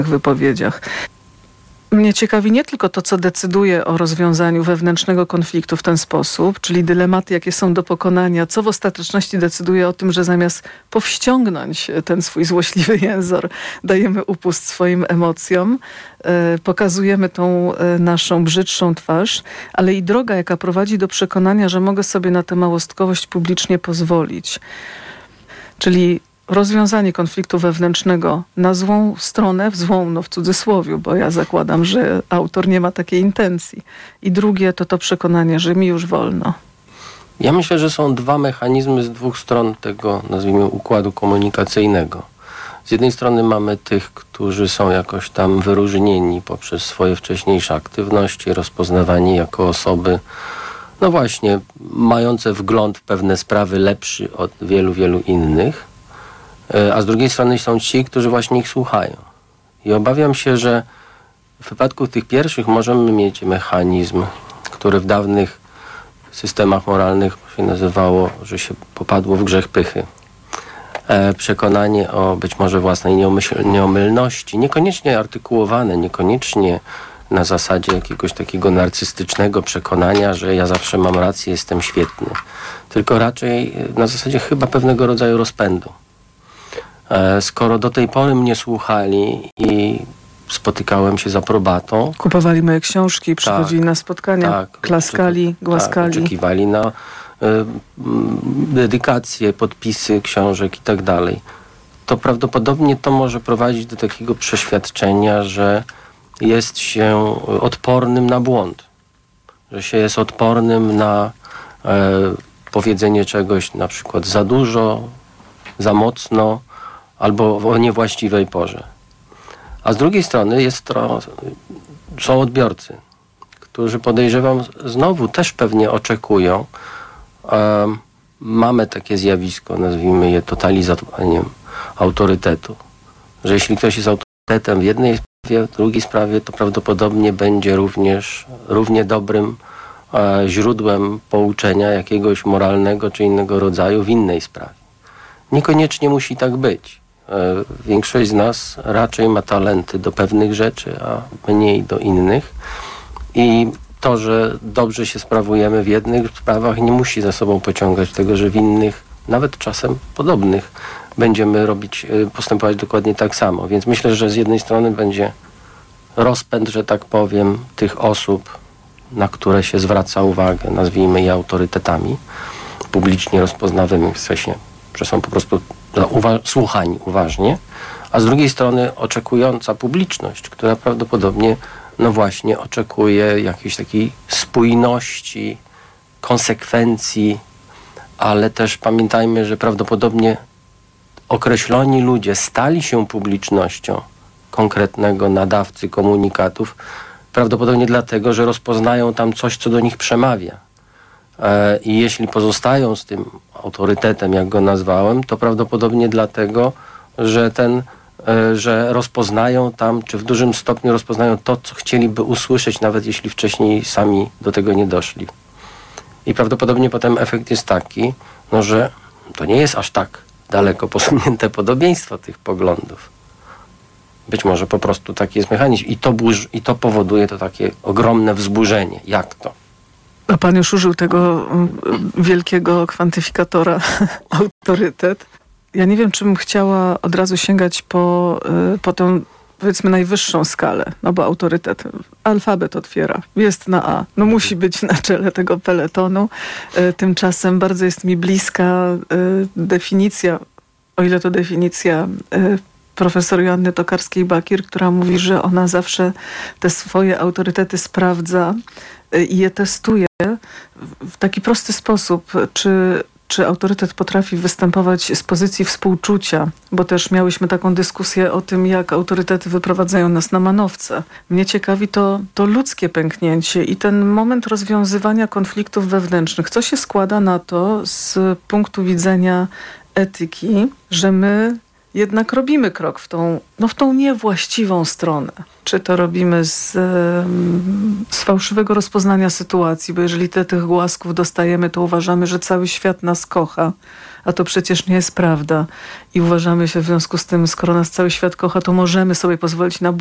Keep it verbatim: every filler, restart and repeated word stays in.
wypowiedziach. Mnie ciekawi nie tylko to, co decyduje o rozwiązaniu wewnętrznego konfliktu w ten sposób, czyli dylematy, jakie są do pokonania, co w ostateczności decyduje o tym, że zamiast powściągnąć ten swój złośliwy jęzor, dajemy upust swoim emocjom, pokazujemy tą naszą brzydszą twarz, ale i droga, jaka prowadzi do przekonania, że mogę sobie na tę małostkowość publicznie pozwolić. Czyli rozwiązanie konfliktu wewnętrznego na złą stronę, w złą, no w cudzysłowie, bo ja zakładam, że autor nie ma takiej intencji. I drugie to to przekonanie, że mi już wolno. Ja myślę, że są dwa mechanizmy z dwóch stron tego, nazwijmy, układu komunikacyjnego. Z jednej strony mamy tych, którzy są jakoś tam wyróżnieni poprzez swoje wcześniejsze aktywności, rozpoznawani jako osoby, no właśnie, mające wgląd w pewne sprawy lepszy od wielu, wielu innych. A z drugiej strony są ci, którzy właśnie ich słuchają. I obawiam się, że w przypadku tych pierwszych możemy mieć mechanizm, który w dawnych systemach moralnych się nazywało, że się popadło w grzech pychy. E, przekonanie o być może własnej nieomyśl- nieomylności, niekoniecznie artykułowane, niekoniecznie na zasadzie jakiegoś takiego narcystycznego przekonania, że ja zawsze mam rację, jestem świetny. Tylko raczej na zasadzie chyba pewnego rodzaju rozpędu. Skoro do tej pory mnie słuchali i spotykałem się z aprobatą. Kupowali moje książki, przychodzili tak, na spotkania, tak, klaskali, głaskali. Tak, oczekiwali na y, dedykacje, podpisy książek i tak dalej. To prawdopodobnie to może prowadzić do takiego przeświadczenia, że jest się odpornym na błąd. Że się jest odpornym na y, powiedzenie czegoś na przykład za dużo, za mocno, albo o niewłaściwej porze. A z drugiej strony jest to, są odbiorcy, którzy podejrzewam znowu też pewnie oczekują. Um, mamy takie zjawisko, nazwijmy je totalizowaniem autorytetu. Że jeśli ktoś jest autorytetem w jednej sprawie, w drugiej sprawie, to prawdopodobnie będzie również równie dobrym e, źródłem pouczenia jakiegoś moralnego czy innego rodzaju w innej sprawie. Niekoniecznie musi tak być. Większość z nas raczej ma talenty do pewnych rzeczy, a mniej do innych. I to, że dobrze się sprawujemy w jednych sprawach, nie musi za sobą pociągać tego, że w innych, nawet czasem podobnych, będziemy robić, postępować dokładnie tak samo. Więc myślę, że z jednej strony będzie rozpęd, że tak powiem, tych osób, na które się zwraca uwagę, nazwijmy je autorytetami, publicznie rozpoznawanymi w sensie, że są po prostu uwa- słuchani uważnie, a z drugiej strony oczekująca publiczność, która prawdopodobnie, no właśnie, oczekuje jakiejś takiej spójności, konsekwencji, ale też pamiętajmy, że prawdopodobnie określoni ludzie stali się publicznością konkretnego nadawcy komunikatów, prawdopodobnie dlatego, że rozpoznają tam coś, co do nich przemawia. I jeśli pozostają z tym autorytetem, jak go nazwałem, to prawdopodobnie dlatego, że ten, że rozpoznają tam, czy w dużym stopniu rozpoznają to, co chcieliby usłyszeć, nawet jeśli wcześniej sami do tego nie doszli. I prawdopodobnie potem efekt jest taki, no, że to nie jest aż tak daleko posunięte podobieństwo tych poglądów. Być może po prostu taki jest mechanizm i to, burz, i to powoduje to takie ogromne wzburzenie. Jak to? A pan już użył tego wielkiego kwantyfikatora autorytet. Ja nie wiem, czy bym chciała od razu sięgać po, po tę, powiedzmy, najwyższą skalę, no bo autorytet, alfabet otwiera, jest na A, no musi być na czele tego peletonu. Tymczasem bardzo jest mi bliska definicja, o ile to definicja profesor Joanny Tokarskiej-Bakir, która mówi, że ona zawsze te swoje autorytety sprawdza i je testuje w taki prosty sposób, czy, czy autorytet potrafi występować z pozycji współczucia, bo też miałyśmy taką dyskusję o tym, jak autorytety wyprowadzają nas na manowce. Mnie ciekawi to, to ludzkie pęknięcie i ten moment rozwiązywania konfliktów wewnętrznych. Co się składa na to z punktu widzenia etyki, że my jednak robimy krok w tą, no w tą niewłaściwą stronę. czy to robimy z, z fałszywego rozpoznania sytuacji, bo jeżeli te, tych głasków dostajemy, to uważamy, że cały świat nas kocha, a to przecież nie jest prawda. I uważamy się w związku z tym, skoro nas cały świat kocha, to możemy sobie pozwolić na